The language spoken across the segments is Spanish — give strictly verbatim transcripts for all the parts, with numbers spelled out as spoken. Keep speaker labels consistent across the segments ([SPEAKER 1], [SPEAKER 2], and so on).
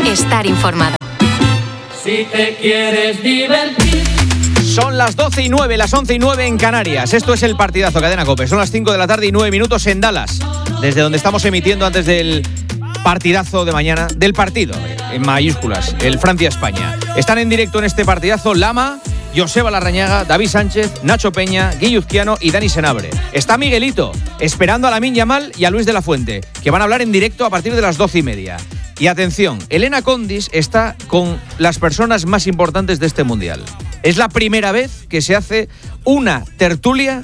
[SPEAKER 1] estar informado.
[SPEAKER 2] Si te quieres divertir.
[SPEAKER 3] Son las doce y nueve, las once y nueve en Canarias. Esto es el partidazo Cadena COPE. Son las cinco de la tarde y nueve minutos en Dallas, desde donde estamos emitiendo antes del partidazo de mañana, del partido, en mayúsculas, el Francia-España. Están en directo en este partidazo Lama, Joseba Larrañaga, David Sánchez, Nacho Peña, Guilluzquiano y Dani Senabre. Está Miguelito, esperando a Lamine Yamal y a Luis de la Fuente, que van a hablar en directo a partir de las doce y media. Y atención, Elena Condis está con las personas más importantes de este Mundial. Es la primera vez que se hace una tertulia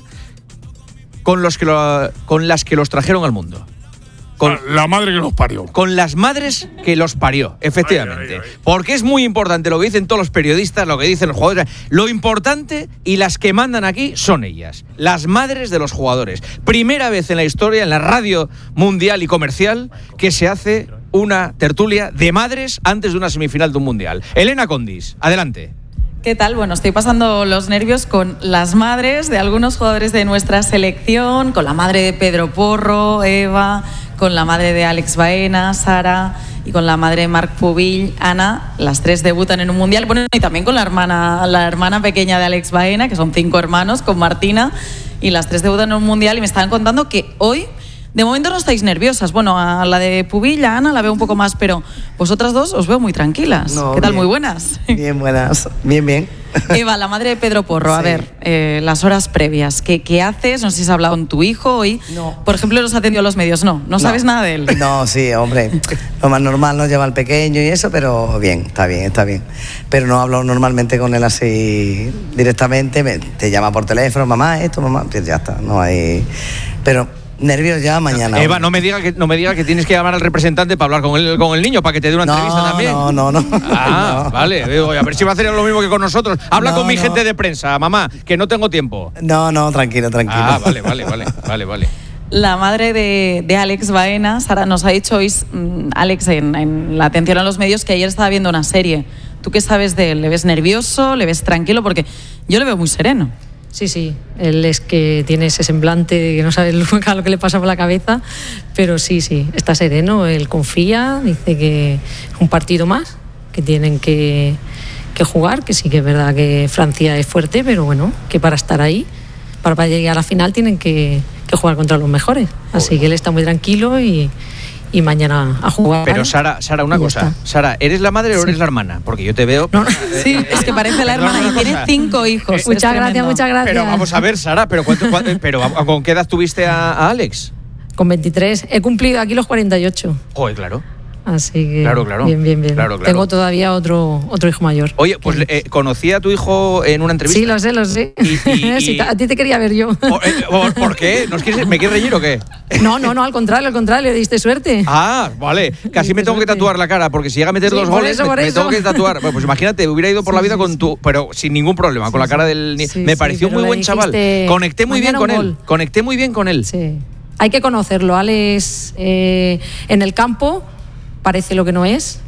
[SPEAKER 3] con, los que lo, con las que los trajeron al mundo. Con
[SPEAKER 4] la madre que los parió.
[SPEAKER 3] Con las madres que los parió, efectivamente. Ay, ay, ay. Porque es muy importante lo que dicen todos los periodistas, lo que dicen los jugadores. Lo importante y las que mandan aquí son ellas, las madres de los jugadores. Primera vez en la historia, en la radio mundial y comercial, que se hace una tertulia de madres antes de una semifinal de un mundial. Elena Condis, adelante.
[SPEAKER 5] ¿Qué tal? Bueno, estoy pasando los nervios con las madres de algunos jugadores de nuestra selección, con la madre de Pedro Porro, Eva, con la madre de Alex Baena, Sara, y con la madre de Marc Pubill, Ana. Las tres debutan en un mundial. Bueno, y también con la hermana, la hermana pequeña de Alex Baena, que son cinco hermanos, con Martina, y las tres debutan en un mundial. Y me estaban contando que hoy, de momento, no estáis nerviosas. Bueno, a la de Pubill, a Ana, la veo un poco más, pero vosotras dos os veo muy tranquilas.
[SPEAKER 6] No,
[SPEAKER 5] ¿Qué tal?
[SPEAKER 6] Bien.
[SPEAKER 5] Muy buenas.
[SPEAKER 6] Bien, buenas. Bien, bien.
[SPEAKER 5] Eva, la madre de Pedro Porro, a sí. ver, eh, las horas previas, ¿qué, ¿qué haces? No sé si has hablado con tu hijo hoy.
[SPEAKER 6] No.
[SPEAKER 5] Por ejemplo, los atendió a los medios, no, no, no sabes nada de él.
[SPEAKER 6] No, sí, hombre, lo más normal nos lleva al pequeño y eso, pero bien, está bien, está bien. Pero no hablo normalmente con él así directamente, me, te llama por teléfono, mamá, esto, mamá, pues ya está, no hay... Pero... nervios ya mañana.
[SPEAKER 3] Eva, no me diga que no me diga que tienes que llamar al representante para hablar con el con el niño para que te dé una
[SPEAKER 6] no,
[SPEAKER 3] entrevista también.
[SPEAKER 6] No, no, no.
[SPEAKER 3] Ah,
[SPEAKER 6] no.
[SPEAKER 3] Vale, digo, a ver si va a hacer lo mismo que con nosotros. Habla
[SPEAKER 6] no,
[SPEAKER 3] con mi
[SPEAKER 6] no.
[SPEAKER 3] gente de prensa, mamá, que no tengo tiempo.
[SPEAKER 6] No, no, tranquilo, tranquilo.
[SPEAKER 3] Ah, vale, vale, vale, vale, vale.
[SPEAKER 5] La madre de, de Alex Baena, Sara, nos ha dicho hoy, Alex, en, en la atención a los medios, que ayer estaba viendo una serie. ¿Tú qué sabes de él? ¿Le ves nervioso? ¿Le ves tranquilo? Porque yo le veo muy sereno.
[SPEAKER 7] Sí, sí, él es que tiene ese semblante de que no sabe nunca lo que le pasa por la cabeza, pero sí, sí, está sereno, él confía, dice que es un partido más, que tienen que, que jugar, que sí que es verdad que Francia es fuerte, pero bueno, que para estar ahí, para, para llegar a la final tienen que, que jugar contra los mejores, así Joder. que él está muy tranquilo y... y mañana a jugar.
[SPEAKER 3] Pero Sara, Sara, una cosa. Está. Sara, ¿eres la madre o eres sí. la hermana? Porque yo te veo...
[SPEAKER 5] No, no. Sí, es que parece la hermana y tiene cinco hijos.
[SPEAKER 7] Eh, muchas gracias, muchas gracias.
[SPEAKER 3] Pero vamos a ver, Sara, pero, ¿cuánto, cuánto, pero ¿con qué edad tuviste a, a Alex?
[SPEAKER 7] Con veintitrés. He cumplido aquí los cuarenta y ocho.
[SPEAKER 3] Joder, claro.
[SPEAKER 7] Así que
[SPEAKER 3] claro, claro.
[SPEAKER 7] bien, bien, bien.
[SPEAKER 3] Claro, claro.
[SPEAKER 7] Tengo todavía otro otro hijo mayor.
[SPEAKER 3] Oye, pues eh, conocí a tu hijo en una entrevista.
[SPEAKER 7] Sí, lo sé, lo sé. Y, y, sí, y... a ti te quería ver yo.
[SPEAKER 3] ¿Por, eh, ¿por, ¿por qué? ¿Nos quieres, ¿Me quieres reír o qué?
[SPEAKER 7] No, no, no, al contrario, al contrario, le diste suerte.
[SPEAKER 3] Ah, vale. Casi me tengo suerte. que tatuar la cara, porque si llega a meter sí, dos goles,
[SPEAKER 7] eso,
[SPEAKER 3] me, me tengo que tatuar. Bueno, pues imagínate, hubiera ido por sí, la vida sí, con sí. tu... Pero sin ningún problema, sí, con la cara del... Sí, me pareció sí, muy buen chaval. Conecté muy bien con él. Gol. Conecté muy bien con él.
[SPEAKER 7] Sí. Hay que conocerlo. Alex, eh, en el campo parece lo que no es.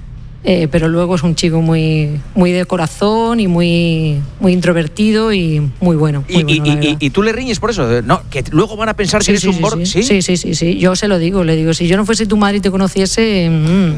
[SPEAKER 7] Eh, pero luego es un chico muy muy de corazón y muy muy introvertido y muy bueno. Muy
[SPEAKER 3] y,
[SPEAKER 7] bueno
[SPEAKER 3] y, y, y tú le riñes por eso, no, que luego van a pensar sí, que eres
[SPEAKER 7] sí,
[SPEAKER 3] un
[SPEAKER 7] sí,
[SPEAKER 3] borde.
[SPEAKER 7] Sí. ¿Sí? sí, sí, sí. Yo se lo digo, le digo, si yo no fuese tu madre y te conociese. Mm.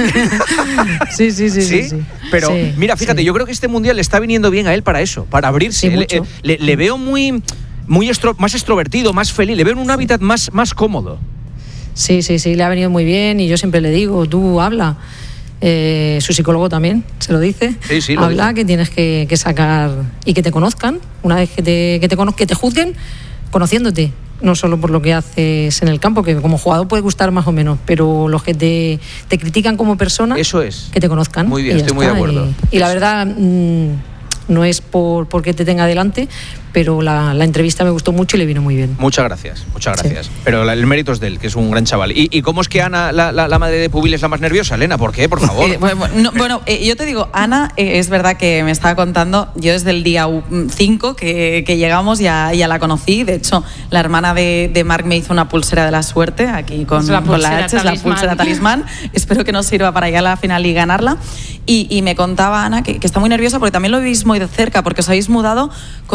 [SPEAKER 7] sí, sí, sí, sí,
[SPEAKER 3] sí.
[SPEAKER 7] sí.
[SPEAKER 3] Pero
[SPEAKER 7] sí,
[SPEAKER 3] mira, fíjate,
[SPEAKER 7] sí.
[SPEAKER 3] yo creo que este mundial le está viniendo bien a él para eso, para abrirse.
[SPEAKER 7] Sí,
[SPEAKER 3] le, le, le veo muy muy estro, más extrovertido, más feliz, le veo en un hábitat más más cómodo.
[SPEAKER 7] Sí, sí, sí, le ha venido muy bien y yo siempre le digo, tú habla. Eh, su psicólogo también se lo dice,
[SPEAKER 3] sí, sí, lo
[SPEAKER 7] habla
[SPEAKER 3] dice.
[SPEAKER 7] Que tienes que, que sacar y que te conozcan, una vez que te, que te conozcan, que te juzguen conociéndote, no solo por lo que haces en el campo, que como jugador puede gustar más o menos, pero los que te, te critican como persona,
[SPEAKER 3] eso es,
[SPEAKER 7] que te conozcan.
[SPEAKER 3] Muy bien, estoy muy de acuerdo.
[SPEAKER 7] Y, y la verdad, mmm, no es por porque te tenga delante, pero la, la entrevista me gustó mucho y le vino muy bien.
[SPEAKER 3] Muchas gracias, muchas gracias.
[SPEAKER 7] Sí.
[SPEAKER 3] Pero la, el mérito es de él, que es un gran chaval. ¿Y, y cómo es que Ana, la, la, la madre de Pubill, es la más nerviosa, Elena? ¿Por qué? Por favor.
[SPEAKER 5] Eh, bueno, no, bueno eh, yo te digo, Ana, eh, es verdad que me estaba contando, yo desde el día cinco que, que llegamos ya, ya la conocí. De hecho, la hermana de, de Marc me hizo una pulsera de la suerte, aquí con,
[SPEAKER 8] la,
[SPEAKER 5] con la H, es la pulsera talismán. Espero que nos sirva para ir a la final y ganarla. Y, y me contaba Ana que, que está muy nerviosa porque también lo veis muy de cerca, porque os habéis mudado con Marc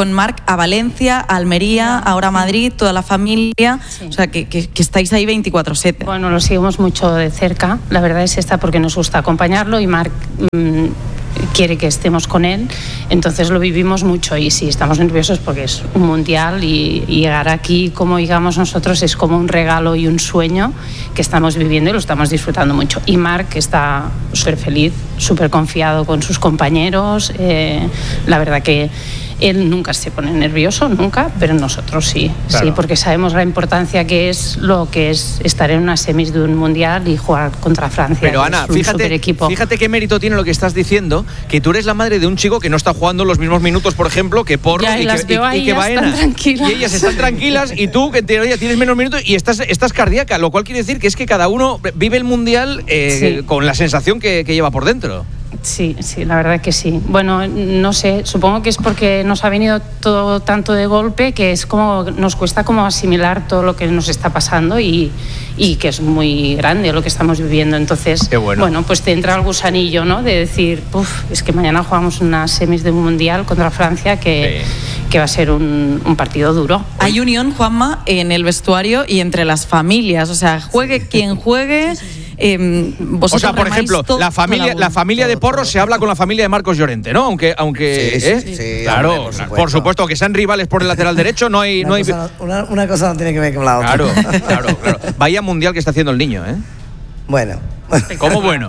[SPEAKER 5] a Valencia, a Almería, ahora a Madrid, toda la familia, sí. O sea, que, que, que estáis ahí veinticuatro siete.
[SPEAKER 1] Bueno, lo seguimos mucho de cerca, la verdad es esta, porque nos gusta acompañarlo y Marc mmm, quiere que estemos con él, entonces lo vivimos mucho y sí, estamos nerviosos porque es un mundial y, y llegar aquí, como digamos nosotros, es como un regalo y un sueño que estamos viviendo y lo estamos disfrutando mucho. Y Marc está súper feliz, súper confiado con sus compañeros, eh, la verdad que él nunca se pone nervioso, nunca, pero nosotros sí, claro. Sí, porque sabemos la importancia que es lo que es estar en una semis de un mundial y jugar contra Francia.
[SPEAKER 3] Pero Ana, fíjate, fíjate qué mérito tiene lo que estás diciendo, que tú eres la madre de un chico que no está jugando los mismos minutos, por ejemplo, que Porro
[SPEAKER 1] ya, y,
[SPEAKER 3] y,
[SPEAKER 1] las
[SPEAKER 3] que, y, y que Baena. Y ellas están tranquilas y tú, que en teoría tienes menos minutos y estás, estás cardíaca, lo cual quiere decir que es que cada uno vive el mundial eh, sí. con la sensación que, que lleva por dentro.
[SPEAKER 1] Sí, sí, la verdad que sí. Bueno, no sé, supongo que es porque nos ha venido todo tanto de golpe que es como nos cuesta como asimilar todo lo que nos está pasando y, y que es muy grande lo que estamos viviendo. Entonces,
[SPEAKER 3] Qué bueno.
[SPEAKER 1] bueno, pues te entra el gusanillo, ¿no? De decir, uff, es que mañana jugamos unas semis de un mundial contra Francia que, sí. que va a ser un, un partido duro.
[SPEAKER 5] Hay unión, Juanma, en el vestuario y entre las familias. O sea, juegue sí. quien juegue. Sí, sí, sí. Eh,
[SPEAKER 3] o sea, por ejemplo, la familia, la familia de Porro se habla con la familia de Marcos Llorente, ¿no? Aunque, aunque,
[SPEAKER 6] sí,
[SPEAKER 3] ¿eh?
[SPEAKER 6] sí, sí,
[SPEAKER 3] claro,
[SPEAKER 6] hombre, por supuesto.
[SPEAKER 3] por supuesto, que sean rivales por el lateral derecho, no hay,
[SPEAKER 6] una,
[SPEAKER 3] no hay...
[SPEAKER 6] Cosa, una, una cosa no tiene que ver con la otra.
[SPEAKER 3] Claro, claro, claro. Vaya mundial que está haciendo el niño, ¿eh?
[SPEAKER 6] Bueno.
[SPEAKER 3] ¿Cómo bueno?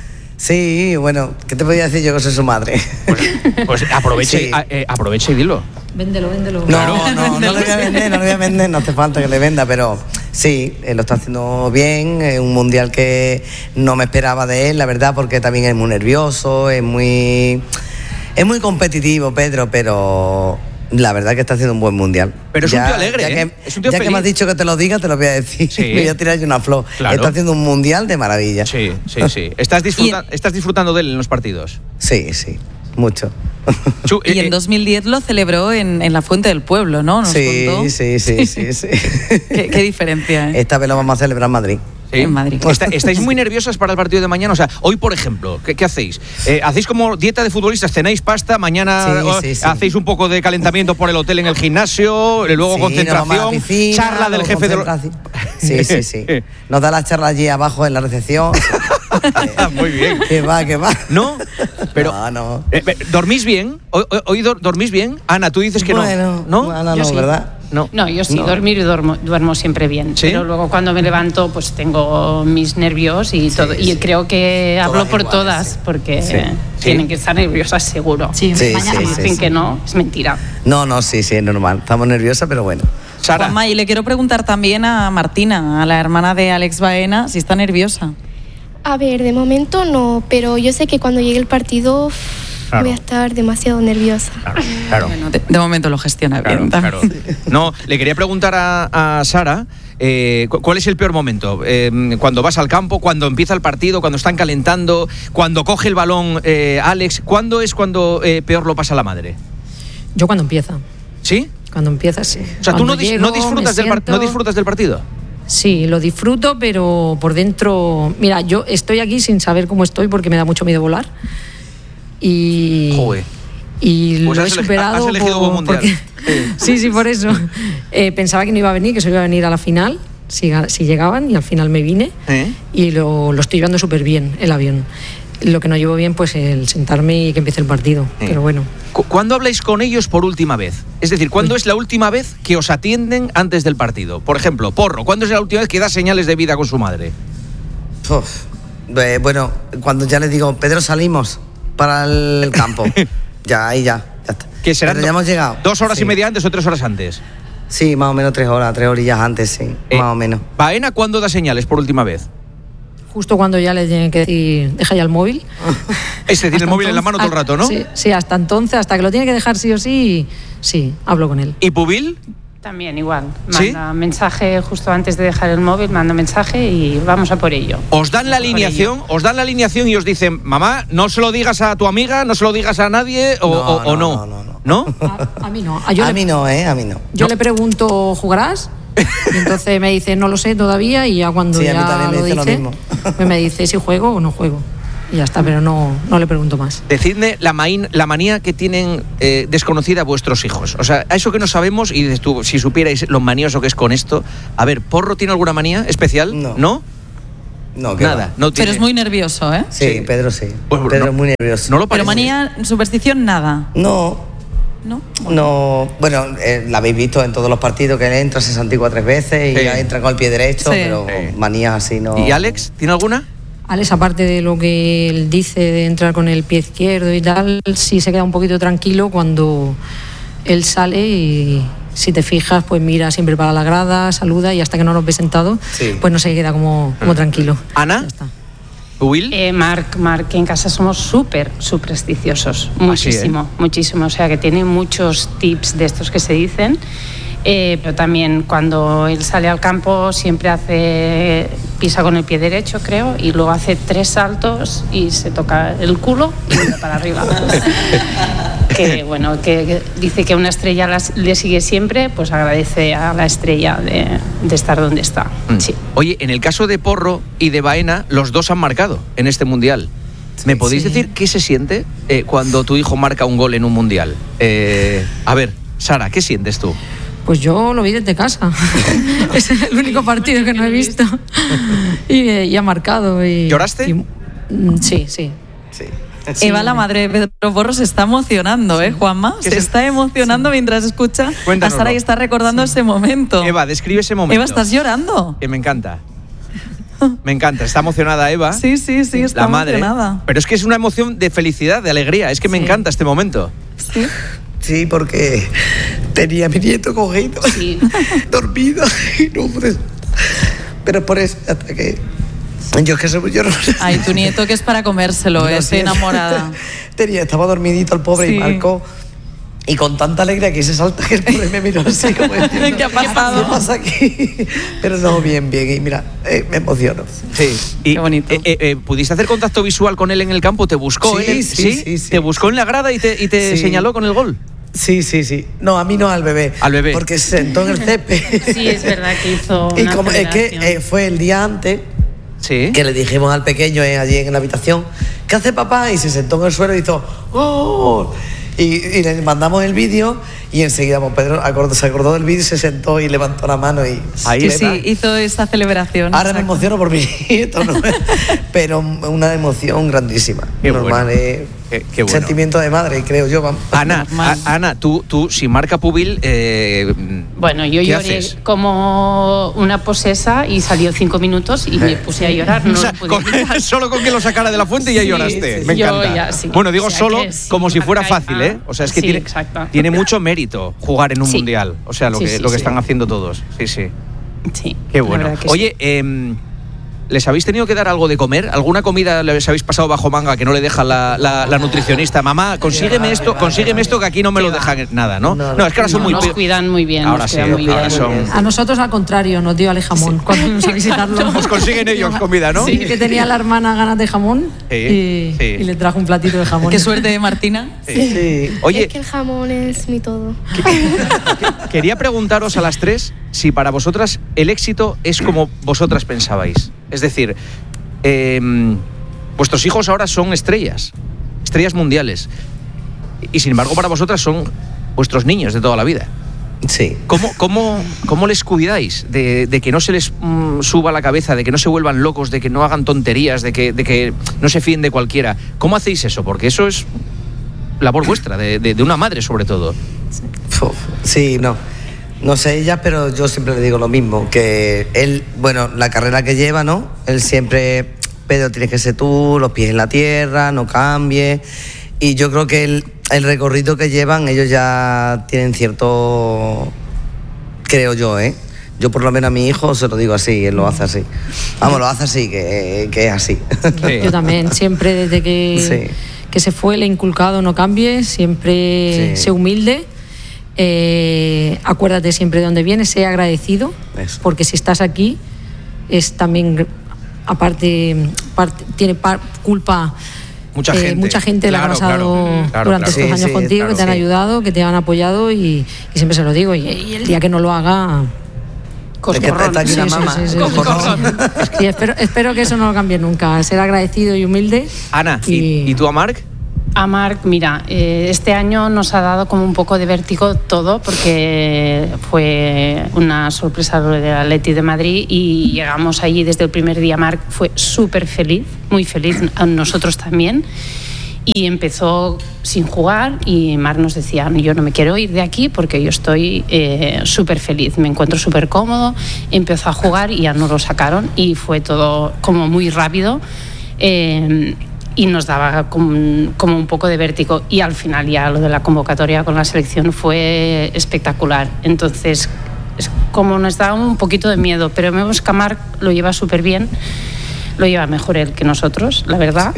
[SPEAKER 6] Sí, bueno, ¿qué te podía decir yo que soy su madre?
[SPEAKER 3] Pues, pues aproveche,
[SPEAKER 6] sí.
[SPEAKER 3] a, eh, aproveche y dilo.
[SPEAKER 7] Véndelo, véndelo.
[SPEAKER 6] No, claro. no, no, no le voy a vender, no le voy a vender, no hace falta que le venda, pero sí, él lo está haciendo bien, es un mundial que no me esperaba de él, la verdad, porque también es muy nervioso, es muy, es muy competitivo, Pedro, pero la verdad que está haciendo un buen mundial.
[SPEAKER 3] Pero es
[SPEAKER 6] ya,
[SPEAKER 3] un tío alegre,
[SPEAKER 6] ya
[SPEAKER 3] ¿eh?
[SPEAKER 6] que,
[SPEAKER 3] es un tío
[SPEAKER 6] ya
[SPEAKER 3] feliz.
[SPEAKER 6] que me has dicho que te lo diga, te lo voy a decir.
[SPEAKER 3] Sí.
[SPEAKER 6] Me voy a tirar yo una flor.
[SPEAKER 3] Claro.
[SPEAKER 6] Está haciendo un mundial de maravilla.
[SPEAKER 3] Sí, sí, sí. ¿Estás, disfruta y... ¿Estás disfrutando de él en los partidos?
[SPEAKER 6] Sí, sí, mucho.
[SPEAKER 5] Chu, y eh, en dos mil diez lo celebró en, en la Fuente del Pueblo, ¿no? Nos
[SPEAKER 6] sí,
[SPEAKER 5] contó.
[SPEAKER 6] sí, sí, sí, sí.
[SPEAKER 5] ¿Qué, qué diferencia, ¿eh?
[SPEAKER 6] Esta vez lo vamos a celebrar en Madrid.
[SPEAKER 3] ¿Sí?
[SPEAKER 5] En Madrid.
[SPEAKER 3] ¿Está, ¿Estáis muy nerviosas para el partido de mañana? O sea, hoy, por ejemplo, ¿qué, qué hacéis? Eh, ¿Hacéis como dieta de futbolistas? ¿Cenáis pasta? ¿Mañana
[SPEAKER 6] sí, sí, sí.
[SPEAKER 3] hacéis un poco de calentamiento por el hotel en el gimnasio? Luego
[SPEAKER 6] sí,
[SPEAKER 3] concentración,
[SPEAKER 6] piscina,
[SPEAKER 3] charla del jefe de... Lo...
[SPEAKER 6] Sí, sí, sí. Nos da la charla allí abajo en la recepción.
[SPEAKER 3] eh, Muy bien.
[SPEAKER 6] Que va, que va.
[SPEAKER 3] ¿No? Pero,
[SPEAKER 6] no, no.
[SPEAKER 3] Eh, ¿Dormís bien? ¿Hoy, hoy dormís bien? Ana, tú dices que
[SPEAKER 6] bueno,
[SPEAKER 3] no.
[SPEAKER 6] ¿No? Ana, no,
[SPEAKER 1] sí.
[SPEAKER 6] ¿verdad?
[SPEAKER 1] No. no, yo sí,
[SPEAKER 6] no.
[SPEAKER 1] dormir y duermo, duermo siempre bien. ¿Sí? Pero luego cuando me levanto, pues tengo mis nervios y sí, todo. Y sí. creo que todas hablo por iguales, todas, sí. porque sí. tienen sí. que estar nerviosas seguro.
[SPEAKER 5] Sí,
[SPEAKER 1] sí,
[SPEAKER 5] mañana
[SPEAKER 1] sí, dicen
[SPEAKER 6] sí,
[SPEAKER 1] que
[SPEAKER 6] sí.
[SPEAKER 1] no, es mentira.
[SPEAKER 6] No, no, sí, sí, es normal. Estamos nerviosas, pero bueno.
[SPEAKER 3] Sara.
[SPEAKER 5] Juanma, y le quiero preguntar también a Martina, a la hermana de Alex Baena, si está nerviosa.
[SPEAKER 4] A ver, de momento no, pero yo sé que cuando llegue el partido claro. voy a estar demasiado nerviosa.
[SPEAKER 3] Claro, claro.
[SPEAKER 5] Bueno, de, de momento lo gestiona
[SPEAKER 3] claro,
[SPEAKER 5] bien.
[SPEAKER 3] Claro. No, le quería preguntar a, a Sara, eh, ¿cuál es el peor momento? Eh, cuando vas al campo, cuando empieza el partido, cuando están calentando, cuando coge el balón eh, Alex, ¿cuándo es cuando eh, peor lo pasa la madre?
[SPEAKER 7] Yo cuando empieza.
[SPEAKER 3] ¿Sí?
[SPEAKER 7] Cuando empieza, sí.
[SPEAKER 3] O sea,
[SPEAKER 7] cuando
[SPEAKER 3] ¿tú no, dis-
[SPEAKER 7] llego,
[SPEAKER 3] no, disfrutas del par- no disfrutas del partido?
[SPEAKER 7] Sí, lo disfruto, pero por dentro... Mira, yo estoy aquí sin saber cómo estoy porque me da mucho miedo volar. Y...
[SPEAKER 3] Joder.
[SPEAKER 7] Y pues lo he superado.
[SPEAKER 3] Has elegido
[SPEAKER 7] por,
[SPEAKER 3] buen mundial.
[SPEAKER 7] Porque, sí, sí, por eso. Eh, pensaba que no iba a venir, que solo iba a venir a la final, si, si llegaban, y al final me vine. ¿Eh? Y lo, lo estoy llevando súper bien, el avión. Lo que no llevo bien, pues el sentarme y que empiece el partido. ¿Eh? Pero bueno.
[SPEAKER 3] ¿Cuándo habláis con ellos por última vez? Es decir, ¿cuándo es la última vez que os atienden antes del partido? Por ejemplo, Porro, ¿cuándo es la última vez que da señales de vida con su madre?
[SPEAKER 6] Uf, eh, bueno, cuando ya les digo, Pedro, salimos para el campo. ya, ahí ya, ya está.
[SPEAKER 3] ¿Que serán
[SPEAKER 6] Pero ya hemos llegado.
[SPEAKER 3] ¿Dos horas
[SPEAKER 6] sí.
[SPEAKER 3] y media antes o tres horas antes?
[SPEAKER 6] Sí, más o menos tres horas, tres orillas antes, sí, eh, más o menos.
[SPEAKER 3] ¿Baena cuándo da señales por última vez?
[SPEAKER 7] Justo cuando ya le tienen que decir, deja ya el móvil.
[SPEAKER 3] Ese tiene el móvil entonces, en la mano todo el rato, ¿no?
[SPEAKER 7] Sí, sí, hasta entonces, hasta que lo tiene que dejar sí o sí, sí, hablo con él.
[SPEAKER 3] ¿Y Pubil?
[SPEAKER 1] También igual, manda ¿Sí? mensaje justo antes de dejar el móvil, manda mensaje y vamos a por ello.
[SPEAKER 3] ¿Os dan la alineación? ¿Os dan la alineación y os dicen, mamá, no se lo digas a tu amiga, no se lo digas a nadie o no? O, o no?
[SPEAKER 6] no, no, no.
[SPEAKER 3] ¿No?
[SPEAKER 7] A, a mí no.
[SPEAKER 6] A,
[SPEAKER 7] yo
[SPEAKER 6] a
[SPEAKER 7] le,
[SPEAKER 6] mí no, ¿eh? A mí no.
[SPEAKER 7] Yo
[SPEAKER 3] no.
[SPEAKER 7] le pregunto, ¿jugarás? Y entonces me dice, no lo sé todavía, y ya cuando
[SPEAKER 6] sí,
[SPEAKER 7] ya
[SPEAKER 6] a mí también me
[SPEAKER 7] lo
[SPEAKER 6] dice
[SPEAKER 7] dice,
[SPEAKER 6] lo mismo.
[SPEAKER 7] pues me dice si juego o no juego. y ya está, pero no, no le pregunto más.
[SPEAKER 3] Decidme la, main, la manía que tienen eh, desconocida vuestros hijos. O sea, a eso que no sabemos, y dices tú, si supierais lo manioso que es con esto. A ver, ¿Porro tiene alguna manía especial?
[SPEAKER 6] No.
[SPEAKER 3] ¿No?
[SPEAKER 6] No, que
[SPEAKER 3] Nada,
[SPEAKER 6] va.
[SPEAKER 3] no tiene.
[SPEAKER 5] Pero es muy nervioso, ¿eh?
[SPEAKER 6] Sí,
[SPEAKER 3] Sí.
[SPEAKER 6] Pedro sí.
[SPEAKER 3] Pues,
[SPEAKER 6] Pedro
[SPEAKER 3] no,
[SPEAKER 6] es muy nervioso.
[SPEAKER 3] No lo
[SPEAKER 5] Pero
[SPEAKER 3] parece.
[SPEAKER 5] manía, superstición, nada.
[SPEAKER 6] No,
[SPEAKER 5] ¿No?
[SPEAKER 6] no. Bueno, eh, la habéis visto en todos los partidos que él entra, se santigua tres veces y
[SPEAKER 3] Sí.
[SPEAKER 6] ya entra con el pie derecho,
[SPEAKER 5] Sí.
[SPEAKER 6] pero
[SPEAKER 3] Sí.
[SPEAKER 6] manías así no.
[SPEAKER 3] ¿Y Alex tiene alguna?
[SPEAKER 7] Alex, aparte de lo que él dice de entrar con el pie izquierdo y tal, sí se queda un poquito tranquilo cuando él sale y si te fijas, pues mira siempre para la grada, saluda y hasta que no nos ve sentado,
[SPEAKER 6] Sí.
[SPEAKER 7] pues no se queda como, como tranquilo.
[SPEAKER 3] ¿Ana?
[SPEAKER 7] Ya está.
[SPEAKER 3] ¿Will?
[SPEAKER 1] Eh, Marc, Marc, en casa somos súper supersticiosos, muchísimo,
[SPEAKER 3] ¿eh?
[SPEAKER 1] muchísimo. O sea, que tiene muchos tips de estos que se dicen, eh, pero también cuando él sale al campo siempre hace, pisa con el pie derecho, creo, y luego hace tres saltos y se toca el culo y mira para arriba. Que bueno, que, que dice que una estrella las- le sigue siempre, pues agradece a la estrella de, de estar donde está.
[SPEAKER 3] Mm.
[SPEAKER 1] Sí.
[SPEAKER 3] Oye, en el caso de Porro y de Baena, los dos han marcado en este Mundial. ¿Me podéis
[SPEAKER 7] Sí.
[SPEAKER 3] decir qué se siente eh, cuando tu hijo marca un gol en un Mundial? Eh, a ver, Sara, ¿qué sientes tú?
[SPEAKER 7] Pues yo lo vi desde casa. Es el único partido que no he visto. Y, eh, y ha marcado. Y,
[SPEAKER 3] ¿Lloraste?
[SPEAKER 7] y- mm, sí, sí.
[SPEAKER 6] Sí.
[SPEAKER 5] Eva, la madre de Pedro Porro, se está emocionando, ¿eh, Juanma?
[SPEAKER 3] ¿Qué
[SPEAKER 5] Se
[SPEAKER 3] se-
[SPEAKER 5] está emocionando mientras escucha a
[SPEAKER 3] Cuéntanoslo.
[SPEAKER 5] Sara y está recordando ese momento.
[SPEAKER 3] Eva, describe ese momento.
[SPEAKER 5] Eva, ¿estás llorando?
[SPEAKER 3] Que me encanta. Me encanta. Está emocionada Eva.
[SPEAKER 5] Sí, sí, sí, está
[SPEAKER 3] la madre.
[SPEAKER 5] emocionada.
[SPEAKER 3] Pero es que es una emoción de felicidad, de alegría. Es que me
[SPEAKER 7] Sí.
[SPEAKER 3] encanta este momento.
[SPEAKER 5] Sí.
[SPEAKER 6] Sí, porque tenía a mi nieto cogido,
[SPEAKER 1] Sí.
[SPEAKER 6] dormido, y no pude. Pero por eso, hasta que. Yo es que soy yo no.
[SPEAKER 5] Ay, tu nieto que es para comérselo,
[SPEAKER 6] No,
[SPEAKER 5] eh,
[SPEAKER 6] sí.
[SPEAKER 5] estoy enamorada.
[SPEAKER 6] Tenía, estaba dormidito el pobre
[SPEAKER 5] Sí.
[SPEAKER 6] y marcó. Y con tanta alegría que se salta que el pobre me miró así como diciendo,
[SPEAKER 5] ¿Qué ha pasado?
[SPEAKER 6] ¿Qué pasa aquí? Pero no, bien, bien. Y mira, eh, me emociono.
[SPEAKER 3] Sí. Y,
[SPEAKER 5] Qué bonito.
[SPEAKER 3] eh, eh, eh, ¿Pudiste hacer contacto visual con él en el campo? ¿Te buscó?
[SPEAKER 6] Sí,
[SPEAKER 3] él en-
[SPEAKER 6] sí, sí, sí.
[SPEAKER 3] ¿Te buscó en la grada y te, y te
[SPEAKER 6] Sí.
[SPEAKER 3] señaló con el gol?
[SPEAKER 6] Sí, sí, sí. No, a mí no, al bebé.
[SPEAKER 3] Al bebé.
[SPEAKER 6] Porque se sentó en el césped.
[SPEAKER 1] Sí, es verdad que hizo
[SPEAKER 6] Y
[SPEAKER 1] una
[SPEAKER 6] como es que
[SPEAKER 1] celebración.
[SPEAKER 6] eh, fue el día antes
[SPEAKER 3] Sí.
[SPEAKER 6] que le dijimos al pequeño eh, allí en la habitación, ¿qué hace papá? Y se sentó en el suelo y hizo ¡oh! Y, y le mandamos el vídeo y enseguida pues, Pedro acordó, se acordó del vídeo y se sentó y levantó la mano y...
[SPEAKER 3] Ahí
[SPEAKER 5] Sí,
[SPEAKER 3] está.
[SPEAKER 5] sí, hizo esta celebración.
[SPEAKER 6] Ahora me
[SPEAKER 5] exacto.
[SPEAKER 6] emociono por mi nieto, ¿no? Pero una emoción grandísima.
[SPEAKER 3] Qué
[SPEAKER 6] Normal,
[SPEAKER 3] bueno.
[SPEAKER 6] eh,
[SPEAKER 3] Qué- qué bueno.
[SPEAKER 6] sentimiento de madre, creo yo. Vamos.
[SPEAKER 3] Ana,
[SPEAKER 5] Normal.
[SPEAKER 3] a- Ana, tú, tú si marca Pubil, eh,
[SPEAKER 1] Bueno, yo
[SPEAKER 3] ¿qué
[SPEAKER 1] lloré
[SPEAKER 3] haces?
[SPEAKER 1] como una posesa y salió cinco minutos y me puse a llorar. No
[SPEAKER 3] O sea,
[SPEAKER 1] lo pude
[SPEAKER 3] con-
[SPEAKER 1] evitar.
[SPEAKER 3] solo con que lo sacara de la fuente ya
[SPEAKER 1] Sí,
[SPEAKER 3] lloraste.
[SPEAKER 1] sí,
[SPEAKER 3] Me
[SPEAKER 1] yo
[SPEAKER 3] encanta.
[SPEAKER 1] ya, sí.
[SPEAKER 3] Bueno, digo
[SPEAKER 1] O sea
[SPEAKER 3] solo
[SPEAKER 1] que sí,
[SPEAKER 3] como si fuera
[SPEAKER 1] marca y
[SPEAKER 3] fácil,
[SPEAKER 1] va.
[SPEAKER 3] ¿eh? O sea, es que
[SPEAKER 1] Sí,
[SPEAKER 3] tiene,
[SPEAKER 1] exacto.
[SPEAKER 3] tiene mucho mérito jugar en un
[SPEAKER 1] Sí.
[SPEAKER 3] mundial. O sea, lo
[SPEAKER 1] Sí,
[SPEAKER 3] que,
[SPEAKER 1] sí,
[SPEAKER 3] lo que
[SPEAKER 1] sí.
[SPEAKER 3] están haciendo todos. Sí, sí.
[SPEAKER 1] Sí,
[SPEAKER 3] Qué
[SPEAKER 1] la
[SPEAKER 3] bueno.
[SPEAKER 1] verdad que
[SPEAKER 3] Oye, em, ¿les habéis tenido que dar algo de comer? ¿Alguna comida les habéis pasado bajo manga que no le deja la, la- la nutricionista? Mamá, consígueme esto, consígueme esto que aquí no me lo dejan nada, ¿no?
[SPEAKER 6] No,
[SPEAKER 3] No,
[SPEAKER 6] no.
[SPEAKER 3] es que ahora
[SPEAKER 1] sí.
[SPEAKER 3] son
[SPEAKER 1] No,
[SPEAKER 3] muy...
[SPEAKER 1] nos
[SPEAKER 3] pi-
[SPEAKER 1] cuidan muy bien.
[SPEAKER 3] Ahora
[SPEAKER 1] nos
[SPEAKER 3] sí,
[SPEAKER 1] cuidan muy
[SPEAKER 3] ahora
[SPEAKER 1] bien.
[SPEAKER 3] son...
[SPEAKER 7] A nosotros al contrario, nos dio ale jamón cuando fuimos a visitarlo.
[SPEAKER 3] Pues consiguen ellos comida, ¿no?
[SPEAKER 7] Sí, que tenía la hermana ganas de jamón
[SPEAKER 3] Sí,
[SPEAKER 7] y,
[SPEAKER 3] sí.
[SPEAKER 7] y le trajo un platito de jamón.
[SPEAKER 5] Qué suerte de Martina.
[SPEAKER 6] Sí.
[SPEAKER 3] Oye,
[SPEAKER 4] Es que el jamón es mi todo.
[SPEAKER 3] quería preguntaros a las tres si para vosotras el éxito es como vosotras pensabais. Es decir, eh, vuestros hijos ahora son estrellas, estrellas mundiales. Y sin embargo para vosotras son vuestros niños de toda la vida.
[SPEAKER 6] Sí.
[SPEAKER 3] ¿Cómo, cómo, cómo les cuidáis de, de que no se les mm, suba la cabeza, de que no se vuelvan locos, de que no hagan tonterías, de que, de que no se fíen de cualquiera? ¿Cómo hacéis eso? Porque eso es labor vuestra, de, de, de una madre sobre todo.
[SPEAKER 6] Uf, sí, no. No sé ella, pero yo siempre le digo lo mismo, que él, bueno, la carrera que lleva, ¿no? Él siempre, Pedro, tienes que ser tú, los pies en la tierra, no cambies. Y yo creo que el, el recorrido que llevan, ellos ya tienen cierto, creo yo, ¿eh? Yo por lo menos a mi hijo se lo digo así, él lo hace así. Vamos, lo hace así, que, que es así.
[SPEAKER 3] Sí.
[SPEAKER 7] Yo también, siempre desde que,
[SPEAKER 6] Sí.
[SPEAKER 7] que se fue le he inculcado no cambies, siempre
[SPEAKER 6] Sí.
[SPEAKER 7] sé humilde, eh, acuérdate siempre de dónde vienes, sé agradecido,
[SPEAKER 6] Eso.
[SPEAKER 7] porque si estás aquí es también, aparte, parte- tiene par- culpa.
[SPEAKER 3] Mucha
[SPEAKER 7] eh,
[SPEAKER 3] gente.
[SPEAKER 7] mucha gente la ha
[SPEAKER 3] Claro,
[SPEAKER 7] pasado
[SPEAKER 3] claro, claro,
[SPEAKER 7] durante
[SPEAKER 3] claro.
[SPEAKER 7] estos
[SPEAKER 6] Sí,
[SPEAKER 7] años
[SPEAKER 6] sí,
[SPEAKER 7] contigo,
[SPEAKER 6] claro,
[SPEAKER 7] que te han
[SPEAKER 6] sí.
[SPEAKER 7] ayudado, que te han apoyado y, y siempre se lo digo. Y, y el día que no lo haga,
[SPEAKER 1] Coscorrón.
[SPEAKER 6] Es que está aquí una
[SPEAKER 7] Sí, sí,
[SPEAKER 6] mamá.
[SPEAKER 7] sí, sí.
[SPEAKER 6] Coscorrón.
[SPEAKER 7] Sí, espero, espero que eso no lo cambie nunca, ser agradecido y humilde.
[SPEAKER 3] Ana, ¿y,
[SPEAKER 7] Y-
[SPEAKER 3] ¿y tú a Marc?
[SPEAKER 1] A Marc, mira, eh, este año nos ha dado como un poco de vértigo todo porque fue una sorpresa lo del Atleti de Madrid y llegamos allí desde el primer día. Marc fue súper feliz, muy feliz, a nosotros también. Y empezó sin jugar y Marc nos decía, yo no me quiero ir de aquí porque yo estoy eh, súper feliz, me encuentro súper cómodo. Empezó a jugar y ya nos lo sacaron y fue todo como muy rápido. Eh, y nos daba como, como un poco de vértigo y al final ya lo de la convocatoria con la selección fue espectacular. Entonces es como nos daba un poquito de miedo, pero vemos que Marc lo lleva súper bien, lo lleva mejor él que nosotros, la verdad.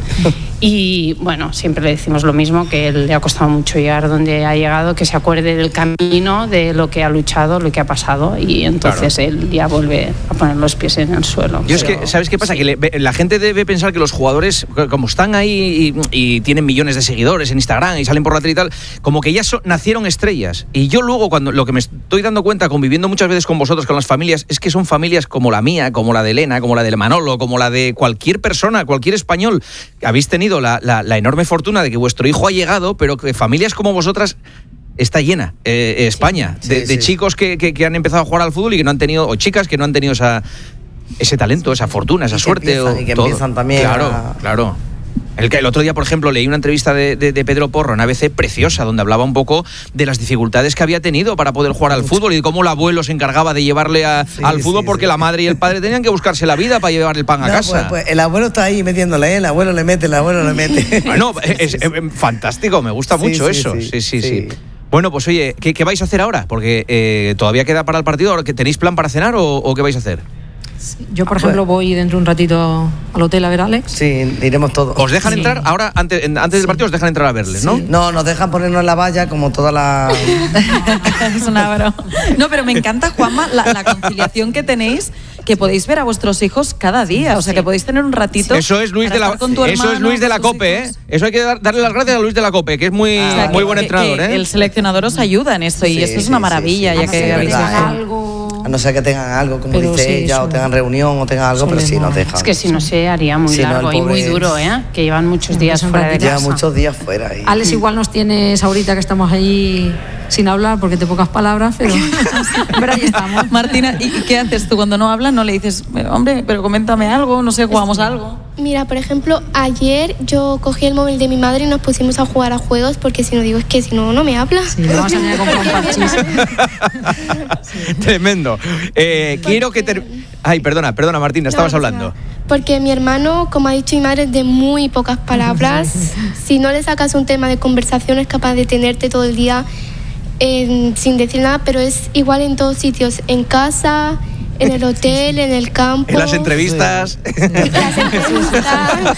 [SPEAKER 1] Y bueno, siempre le decimos lo mismo, que él le ha costado mucho llegar donde ha llegado, que se acuerde del camino, de lo que ha luchado, lo que ha pasado y entonces claro, él ya vuelve a poner los pies en el suelo.
[SPEAKER 3] Yo es que, ¿sabes qué pasa? Sí. Que le, la gente debe pensar que los jugadores, como están ahí y, y tienen millones de seguidores en Instagram y salen por la tele y tal, como que ya so, nacieron estrellas. Y yo luego, cuando lo que me estoy dando cuenta, conviviendo muchas veces con vosotros, con las familias, es que son familias como la mía, como la de Elena, como la de Manolo, como la de cualquier persona, cualquier español. Habéis tenido La, la, la enorme fortuna de que vuestro hijo ha llegado, pero que familias como vosotras está llena eh, España sí, de, sí, de sí. chicos que, que, que han empezado a jugar al fútbol y que no han tenido, o chicas que no han tenido esa, ese talento, esa fortuna, esa
[SPEAKER 6] y
[SPEAKER 3] suerte.
[SPEAKER 6] Empiezan,
[SPEAKER 3] o
[SPEAKER 6] y que
[SPEAKER 3] todo.
[SPEAKER 6] empiezan también
[SPEAKER 3] claro,
[SPEAKER 6] a...
[SPEAKER 3] claro. El, el otro día, por ejemplo, leí una entrevista de, de, de Pedro Porro en A B C preciosa, donde hablaba un poco de las dificultades que había tenido para poder jugar al fútbol y de cómo el abuelo se encargaba de llevarle a, sí, al fútbol sí, porque sí. la madre y el padre tenían que buscarse la vida para llevar el pan a no, casa.
[SPEAKER 6] Pues, pues el abuelo está ahí metiéndole, ¿eh? El abuelo le mete, el abuelo le mete.
[SPEAKER 3] Bueno, es, es, es fantástico, me gusta sí, mucho sí, eso. Sí sí sí, sí, sí. Bueno, pues oye, ¿qué, qué vais a hacer ahora? Porque eh, todavía queda para el partido. ¿Tenéis plan para cenar o, o qué vais a hacer?
[SPEAKER 7] Yo, por ejemplo, voy dentro de un ratito al hotel a ver a Alex.
[SPEAKER 6] Sí, iremos todos.
[SPEAKER 3] ¿Os dejan
[SPEAKER 7] sí.
[SPEAKER 3] entrar? Ahora, antes, antes del partido, os dejan entrar a verles, ¿no?
[SPEAKER 6] Sí. No, nos dejan ponernos en la valla como toda la...
[SPEAKER 5] Es una broma. No, pero me encanta, Juanma, la, la conciliación que tenéis, que podéis ver a vuestros hijos cada día. O sea, que podéis tener un ratito.
[SPEAKER 3] Eso es Luis de la hermano, Eso es Luis de la Cope, ¿eh? Eso hay que dar, darle las gracias a Luis de la Cope, que es muy, ah, o sea, muy que, buen entrenador,
[SPEAKER 5] que,
[SPEAKER 3] ¿eh?
[SPEAKER 5] El seleccionador os ayuda en esto y sí, esto es una maravilla, sí, sí, ya
[SPEAKER 6] sí,
[SPEAKER 5] que habéis
[SPEAKER 7] algo.
[SPEAKER 6] A no ser que tengan algo, como
[SPEAKER 7] pero
[SPEAKER 6] dice
[SPEAKER 7] sí,
[SPEAKER 6] ella,
[SPEAKER 7] son,
[SPEAKER 6] o tengan reunión, o tengan algo, pero sí nos dejan.
[SPEAKER 1] Es que si no se haría muy
[SPEAKER 6] si
[SPEAKER 1] largo
[SPEAKER 6] no,
[SPEAKER 1] y muy duro, ¿eh? Que llevan muchos días sí, fuera de casa.
[SPEAKER 6] Llevan muchos días fuera. Y...
[SPEAKER 7] Alex igual nos tienes ahorita que estamos ahí sin hablar porque te pocas palabras, pero, pero ahí estamos.
[SPEAKER 5] Martina, ¿y qué haces tú cuando no hablan? ¿No le dices, hombre, pero coméntame algo, no sé, jugamos
[SPEAKER 4] es,
[SPEAKER 5] algo?
[SPEAKER 4] Mira, por ejemplo, ayer yo cogí el móvil de mi madre y nos pusimos a jugar a juegos porque si no digo, es que si no, no me habla.
[SPEAKER 7] Sí, le vamos a tener que comprar un parchís.
[SPEAKER 3] Sí. Tremendo. Eh, quiero que... Ter... Ay, perdona, perdona, Martina, estabas no, hablando.
[SPEAKER 4] No. Porque mi hermano, como ha dicho mi madre, es de muy pocas palabras. Si no le sacas un tema de conversación, es capaz de tenerte todo el día eh, sin decir nada, pero es igual en todos sitios, en casa, en el hotel, en el campo.
[SPEAKER 3] En las entrevistas.
[SPEAKER 4] Sí. En las entrevistas.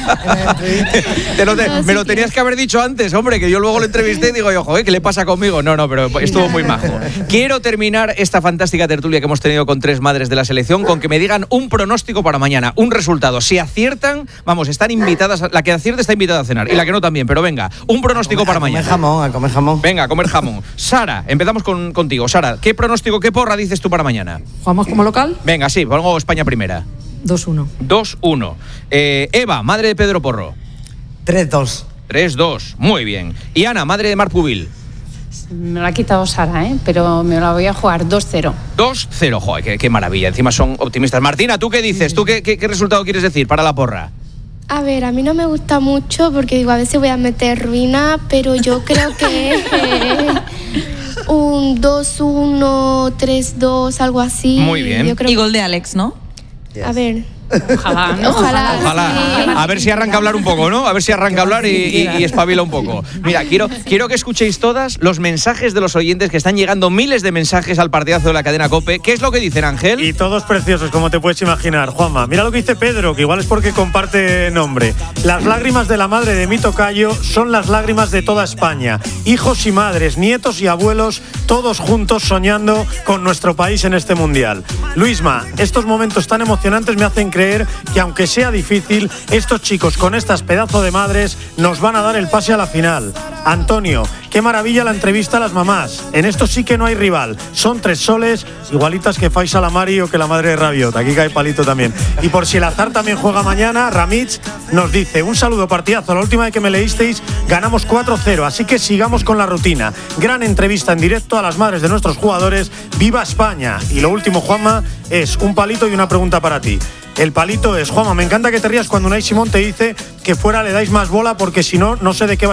[SPEAKER 3] Te lo te, me lo tenías que haber dicho antes, hombre, que yo luego lo entrevisté y digo, yo, joder, ¿qué le pasa conmigo? No, no, pero estuvo muy majo. Quiero terminar esta fantástica tertulia que hemos tenido con tres madres de la selección con que me digan un pronóstico para mañana, un resultado. Si aciertan, vamos, están invitadas, la que acierte está invitada a cenar y la que no también, pero venga, un pronóstico
[SPEAKER 6] a comer,
[SPEAKER 3] para mañana.
[SPEAKER 6] A comer jamón, a comer jamón.
[SPEAKER 3] Venga, a comer jamón. Sara, empezamos con, contigo. Sara, ¿qué pronóstico, qué porra dices tú para mañana?
[SPEAKER 7] ¿Jugamos como local?
[SPEAKER 3] Venga, sí, pongo España primera.
[SPEAKER 7] dos uno.
[SPEAKER 3] dos uno. Eh, Eva, madre de Pedro Porro.
[SPEAKER 6] tres dos.
[SPEAKER 3] tres dos, muy bien. Y Ana, madre de Marc Pubil.
[SPEAKER 1] Me lo ha quitado Sara, ¿eh? Pero me la voy a jugar dos cero.
[SPEAKER 3] dos cero, joder, qué, qué maravilla. Encima son optimistas. Martina, ¿tú qué dices? ¿Tú qué, qué, qué resultado quieres decir para la porra?
[SPEAKER 4] A ver, a mí no me gusta mucho porque digo, a veces voy a meter ruina, pero yo creo que eh, un dos uno, tres dos, algo así.
[SPEAKER 3] Muy bien.
[SPEAKER 4] Yo creo
[SPEAKER 5] y gol de Alex, ¿no?
[SPEAKER 4] Yes. A ver.
[SPEAKER 1] Ojalá, ¿no?
[SPEAKER 4] Ojalá.
[SPEAKER 3] Ojalá.
[SPEAKER 4] Sí.
[SPEAKER 3] A ver si arranca a hablar un poco, ¿no? A ver si arranca a hablar y, y, y espabila un poco. Mira, quiero, quiero que escuchéis todas los mensajes de los oyentes que están llegando, miles de mensajes al partidazo de la cadena COPE. ¿Qué es lo que dicen, Ángel?
[SPEAKER 8] Y todos preciosos, como te puedes imaginar. Juanma, mira lo que dice Pedro, que igual es porque comparte nombre. Las lágrimas de la madre de mi tocayo son las lágrimas de toda España. Hijos y madres, nietos y abuelos, todos juntos soñando con nuestro país en este mundial. Luisma, estos momentos tan emocionantes me hacen creer que aunque sea difícil, estos chicos con estas pedazo de madres nos van a dar el pase a la final. Antonio, qué maravilla la entrevista a las mamás. En esto sí que no hay rival. Son tres soles, igualitas que Faisal Amari o que la madre de Rabiot. Aquí cae palito también. Y por si el azar también juega mañana, Ramich nos dice: un saludo, partidazo. La última vez que me leísteis ganamos cuatro cero, así que sigamos con la rutina. Gran entrevista en directo a las madres de nuestros jugadores. ¡Viva España! Y lo último, Juanma, es un palito y una pregunta para ti. El palito es: Juanma, me encanta que te rías cuando Unai Simón te dice que fuera le dais más bola, porque si no, no sé de qué va